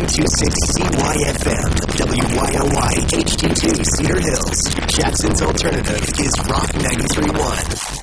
92.6 CYFM, WYOY HD2 Cedar Hills. Jackson's alternative is Rock 93.1.